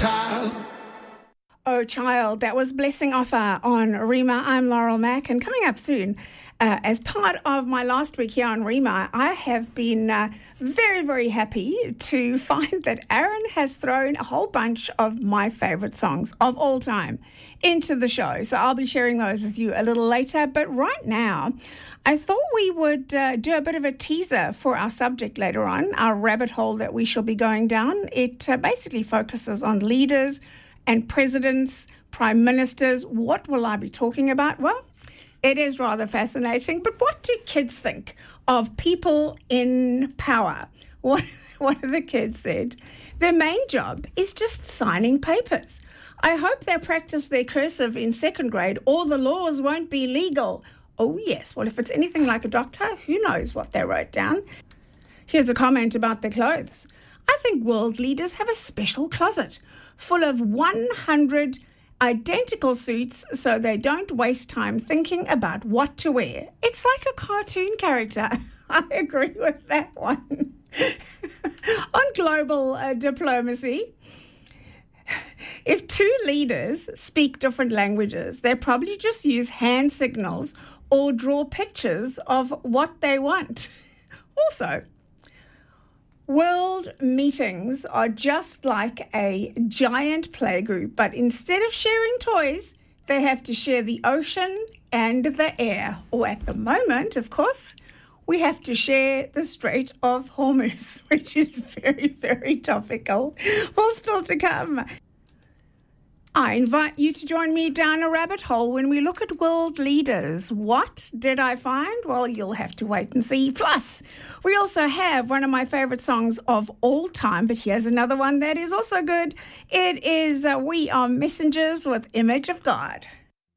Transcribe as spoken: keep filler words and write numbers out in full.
child. Oh Child, that was Blessing Offer on Rima. I'm Laurel Mack, and coming up soon, uh, as part of my last week here on Rima, I have been uh, very, very happy to find that Aaron has thrown a whole bunch of my favourite songs of all time into the show. So I'll be sharing those with you a little later. But right now, I thought we would uh, do a bit of a teaser for our subject later on, our rabbit hole that we shall be going down. It uh, basically focuses on leaders and presidents, prime ministers. What will I be talking about? Well, it is rather fascinating. But what do kids think of people in power? What, what have the kids said? Their main job is just signing papers. I hope they practice their cursive in second grade or the laws won't be legal. Oh, yes. Well, if it's anything like a doctor, who knows what they wrote down? Here's a comment about their clothes. I think world leaders have a special closet full of one hundred identical suits so they don't waste time thinking about what to wear. It's like a cartoon character. I agree with that one. On global uh, diplomacy, if two leaders speak different languages, they probably just use hand signals or draw pictures of what they want. Also, world meetings are just like a giant playgroup, but instead of sharing toys, they have to share the ocean and the air. Or at the moment, of course, we have to share the Strait of Hormuz, which is very, very topical. Well, still to come. I invite you to join me down a rabbit hole when we look at world leaders. What did I find? Well, you'll have to wait and see. Plus, we also have one of my favourite songs of all time, but here's another one that is also good. It is uh, We Are Messengers with Image of God.